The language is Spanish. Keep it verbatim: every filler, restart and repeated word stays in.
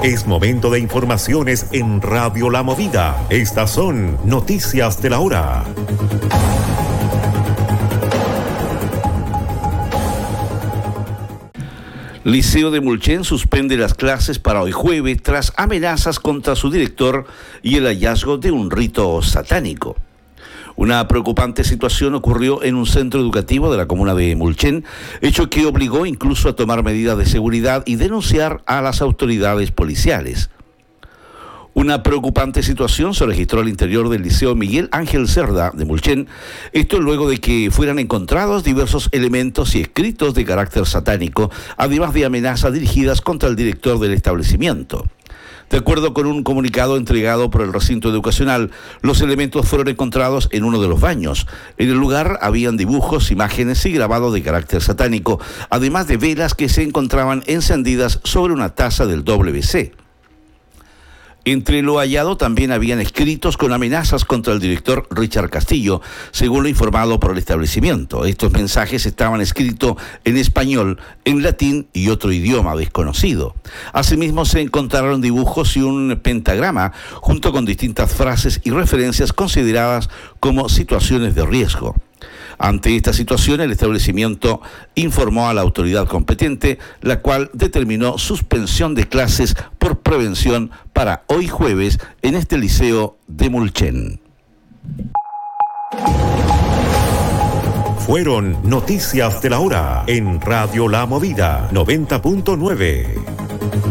Es momento de informaciones en Radio La Movida. Estas son noticias de la hora. Liceo de Mulchen suspende las clases para hoy jueves tras amenazas contra su director y el hallazgo de un rito satánico. Una preocupante situación ocurrió en un centro educativo de la comuna de Mulchen, hecho que obligó incluso a tomar medidas de seguridad y denunciar a las autoridades policiales. Una preocupante situación se registró al interior del Liceo Miguel Ángel Cerda de Mulchen, esto luego de que fueran encontrados diversos elementos y escritos de carácter satánico, además de amenazas dirigidas contra el director del establecimiento. De acuerdo con un comunicado entregado por el recinto educacional, los elementos fueron encontrados en uno de los baños. En el lugar habían dibujos, imágenes y grabados de carácter satánico, además de velas que se encontraban encendidas sobre una taza del W C. Entre lo hallado también habían escritos con amenazas contra el director Richard Castillo, según lo informado por el establecimiento. Estos mensajes estaban escritos en español, en latín y otro idioma desconocido. Asimismo, se encontraron dibujos y un pentagrama, junto con distintas frases y referencias consideradas como situaciones de riesgo. Ante esta situación, el establecimiento informó a la autoridad competente, la cual determinó suspensión de clases por prevención para hoy jueves en este liceo de Mulchen. Fueron noticias de la hora en Radio La Movida noventa punto nueve.